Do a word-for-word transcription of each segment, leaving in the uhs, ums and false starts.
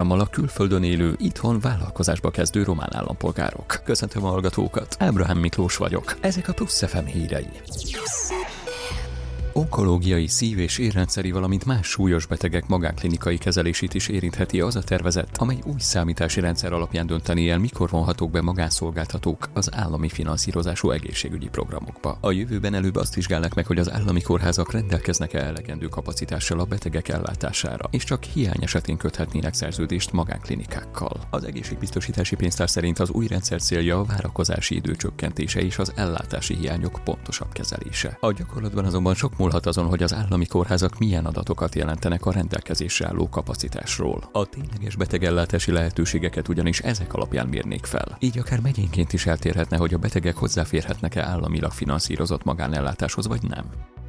programmal a külföldön élő, itthon vállalkozásba kezdő román állampolgárok. Köszöntöm a hallgatókat, Ábrahám Miklós vagyok. Ezek a Plusz ef em hírei. Onkológiai, szív- és érrendszeri, valamint más súlyos betegek magánklinikai kezelését is érintheti az a tervezet, amely új számítási rendszer alapján dönteni el, mikor vonhatók be magánszolgáltatók az állami finanszírozású egészségügyi programokba. A jövőben előbb azt vizsgálnak meg, hogy az állami kórházak rendelkeznek-e elegendő kapacitással a betegek ellátására, és csak hiány esetén köthetnének szerződést magánklinikákkal. Az egészségbiztosítási pénztár szerint az új rendszer célja a várakozási idő csökkentése és az ellátási hiányok pontosabb kezelése. A gyakorlatban azonban sok múlhat azon, hogy az állami kórházak milyen adatokat jelentenek a rendelkezésre álló kapacitásról. A tényleges betegellátási lehetőségeket ugyanis ezek alapján mérnék fel. Így akár megyénként is eltérhetne, hogy a betegek hozzáférhetnek-e államilag finanszírozott magánellátáshoz, vagy nem.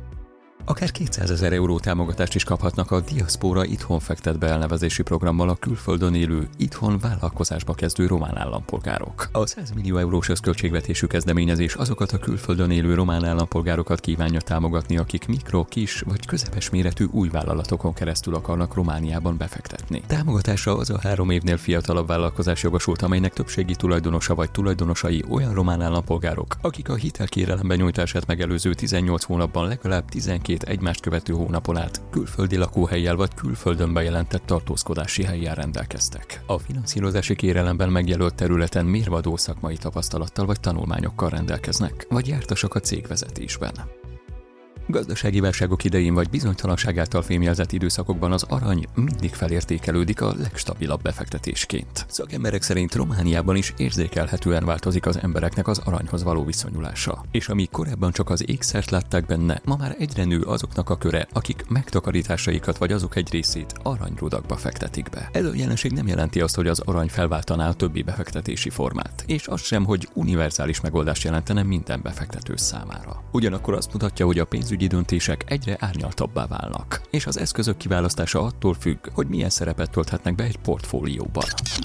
Akár kétszázezer euró támogatást is kaphatnak a Diaszpóra Itthon fektet be elnevezési programmal a külföldön élő, itthon vállalkozásba kezdő román állampolgárok. A száz millió eurós összköltségvetésű kezdeményezés azokat a külföldön élő román állampolgárokat kívánja támogatni, akik mikro, kis vagy közepes méretű új vállalatokon keresztül akarnak Romániában befektetni. Támogatásra az a három évnél fiatalabb vállalkozás jogosult, amelynek többségi tulajdonosa vagy tulajdonosai olyan román állampolgárok, akik a hitelkérelem benyújtását megelőző tizennyolc hónapban legalább tizenkét egymást követő hónapon át külföldi lakóhellyel vagy külföldön bejelentett tartózkodási hellyel rendelkeztek. A finanszírozási kérelemben megjelölt területen mérvadó szakmai tapasztalattal vagy tanulmányokkal rendelkeznek, vagy jártasak a cégvezetésben. Gazdasági válságok idején vagy bizonytalanság által fémjelzett időszakokban az arany mindig felértékelődik a legstabilabb befektetésként. Szakemberek szerint Romániában is érzékelhetően változik az embereknek az aranyhoz való viszonyulása. És ami korábban csak az ékszert látták benne, ma már egyre nő azoknak a köre, akik megtakarításaikat vagy azok egy részét aranyrudakba fektetik be. Ez a jelenség nem jelenti azt, hogy az arany felváltaná a többi befektetési formát, és az sem, hogy univerzális megoldást jelentene minden befektető számára. Ugyanakkor azt mutatja, hogy a pénzügyi döntések egyre árnyaltabbá válnak, és az eszközök kiválasztása attól függ, hogy milyen szerepet tölthetnek be egy portfólióban.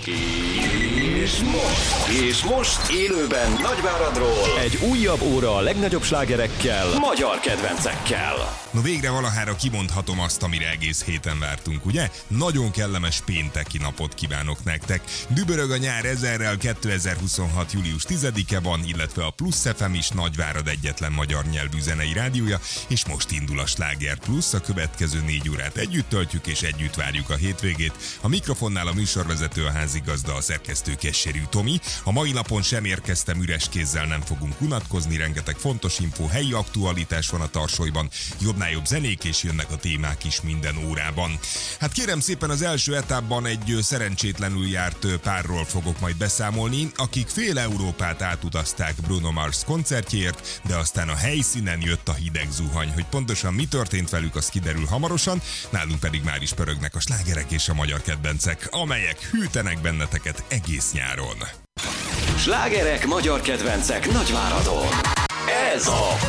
És most, és most élőben Nagyváradról egy újabb óra a legnagyobb slágerekkel, magyar kedvencekkel. No végre valahára kimondhatom azt, amire egész héten vártunk, ugye? Nagyon kellemes pénteki napot kívánok nektek. Dübörög a nyár ezerrel, kétezer-huszonhat. július tizedike van, illetve a Plusz ef em is Nagyvárad egyetlen magyar nyelvű zenei rádiója, és most indul a Sláger Plusz, a következő négy órát együtt töltjük és együtt várjuk a hétvégét. A mikrofonnál a műsorvezető, a házigazda, a szerkesztő Kesserű Tomi. A mai napon sem érkeztem üres kézzel, nem fogunk unatkozni, rengeteg fontos info, helyi aktualitás van a tarsolyban, jobbnál jobb zenék, és jönnek a témák is minden órában. Hát kérem szépen, az első etapban egy szerencsétlenül járt párról fogok majd beszámolni, akik fél Európát átutazták Bruno Mars koncertjéért, de aztán a helyszínen jött a hideg zuhany. Hogy pontosan mi történt velük, az kiderül hamarosan, nálunk pedig már is pörögnek a slágerek és a magyar kedvencek, amelyek hűtenek benneteket egész nyáron. Slágerek, magyar kedvencek Nagyváradon. Ez a